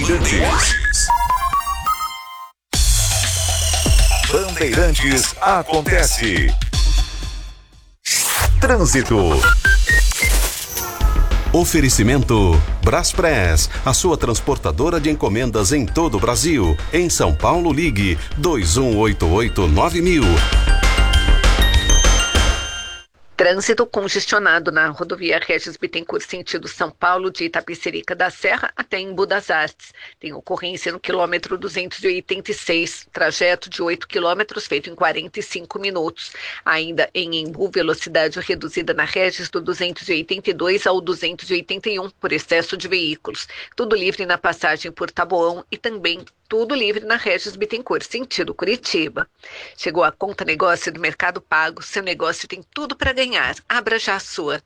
Bandeirantes. Bandeirantes acontece. Trânsito. Oferecimento Braspress, a sua transportadora de encomendas em todo o Brasil. Em São Paulo, ligue 2188-9000. Trânsito congestionado na rodovia Regis Bittencourt, sentido São Paulo, de Itapecerica da Serra até Embu das Artes. Tem ocorrência no quilômetro 286, trajeto de 8 quilômetros feito em 45 minutos. Ainda em Embu, velocidade reduzida na Regis do 282 ao 281 por excesso de veículos. Tudo livre na passagem por Taboão e também tudo livre na Regis Bittencourt, sentido Curitiba. Chegou a Conta Negócio do Mercado Pago. Seu negócio tem tudo para ganhar. Abra já a sua.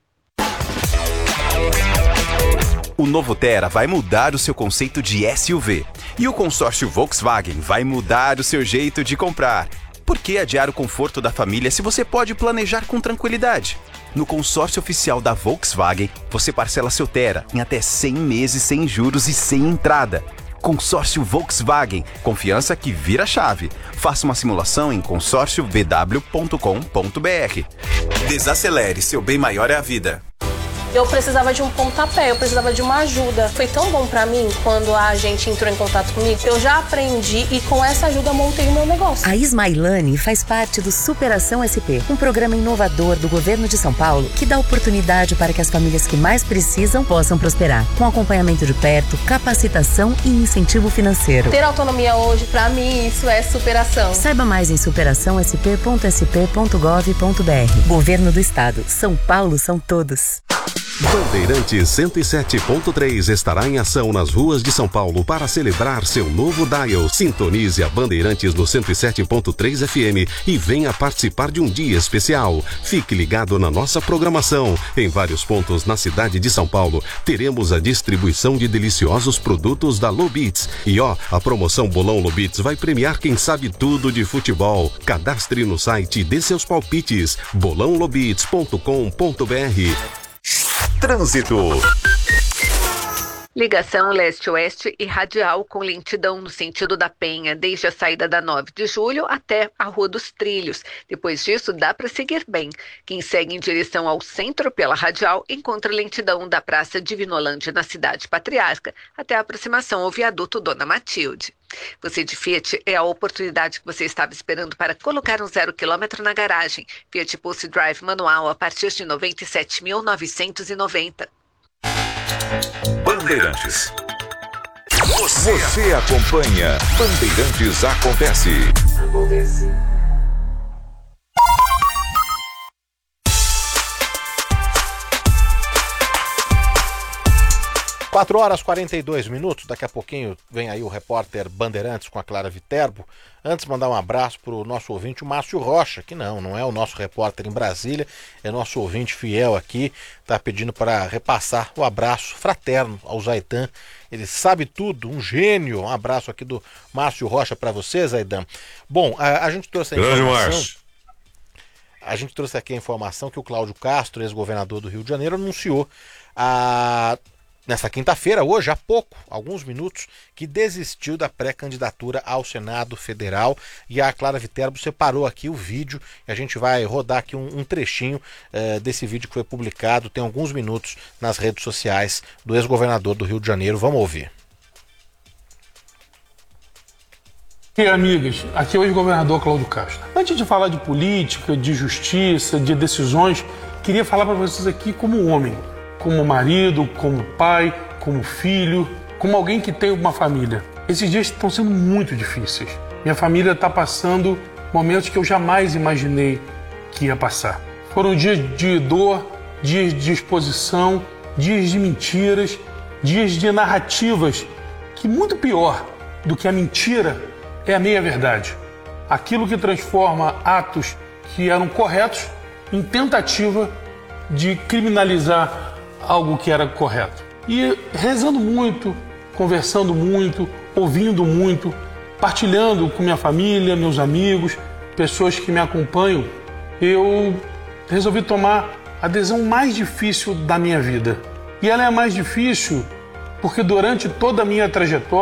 O novo Tera vai mudar o seu conceito de SUV. E o consórcio Volkswagen vai mudar o seu jeito de comprar. Por que adiar o conforto da família se você pode planejar com tranquilidade? No consórcio oficial da Volkswagen, você parcela seu Tera em até 100 meses sem juros e sem entrada. Consórcio Volkswagen, confiança que vira chave. Faça uma simulação em consórciovw.com.br. Desacelere, seu bem maior é a vida. Eu precisava de um pontapé, eu precisava de uma ajuda. Foi tão bom pra mim quando a gente entrou em contato comigo. Eu já aprendi e com essa ajuda montei o meu negócio. A Ismailane faz parte do Superação SP, um programa inovador do governo de São Paulo que dá oportunidade para que as famílias que mais precisam possam prosperar, com acompanhamento de perto, capacitação e incentivo financeiro. Ter autonomia hoje, pra mim, isso é superação. Saiba mais em superaçãosp.sp.gov.br. Governo do Estado. São Paulo são todos. Bandeirantes 107.3 estará em ação nas ruas de São Paulo para celebrar seu novo dial. Sintonize a Bandeirantes no 107.3 FM e venha participar de um dia especial. Fique ligado na nossa programação. Em vários pontos na cidade de São Paulo, teremos a distribuição de deliciosos produtos da Lobits. E a promoção Bolão Lobits vai premiar quem sabe tudo de futebol. Cadastre no site e dê seus palpites. bolãolobits.com.br. Trânsito. Ligação leste-oeste e radial com lentidão no sentido da Penha, desde a saída da 9 de julho até a Rua dos Trilhos. Depois disso, dá para seguir bem. Quem segue em direção ao centro pela radial encontra lentidão da Praça Divinolândia na Cidade Patriarca até a aproximação ao viaduto Dona Matilde. Você de Fiat, é a oportunidade que você estava esperando para colocar um 0 km na garagem. Fiat Pulse Drive manual a partir de R$ 97.990. Bandeirantes. Você acompanha Bandeirantes Acontece. 4 horas e 42 minutos, daqui a pouquinho vem aí o repórter Bandeirantes com a Clara Viterbo. Antes, mandar um abraço para o nosso ouvinte, o Márcio Rocha, que não é o nosso repórter em Brasília, é nosso ouvinte fiel aqui, está pedindo para repassar o abraço fraterno ao Zaidan. Ele sabe tudo, um gênio. Um abraço aqui do Márcio Rocha para você, Zaidan. Bom, a gente trouxe a informação... A gente trouxe aqui a informação que o Cláudio Castro, ex-governador do Rio de Janeiro, anunciou nesta quinta-feira, hoje, há pouco, alguns minutos, que desistiu da pré-candidatura ao Senado Federal. E a Clara Viterbo separou aqui o vídeo e a gente vai rodar aqui um trechinho desse vídeo que foi publicado, tem alguns minutos nas redes sociais do ex-governador do Rio de Janeiro. Vamos ouvir. E amigas, aqui é o ex-governador Cláudio Castro. Antes de falar de política, de justiça, de decisões, queria falar para vocês aqui como homem, como marido, como pai, como filho, como alguém que tem uma família. Esses dias estão sendo muito difíceis. Minha família está passando momentos que eu jamais imaginei que ia passar. Foram dias de dor, dias de exposição, dias de mentiras, dias de narrativas, que muito pior do que a mentira é a meia-verdade. Aquilo que transforma atos que eram corretos em tentativa de criminalizar algo que era correto. E rezando muito, conversando muito, ouvindo muito, partilhando com minha família, meus amigos, pessoas que me acompanham, eu resolvi tomar a decisão mais difícil da minha vida. E ela é a mais difícil porque durante toda a minha trajetória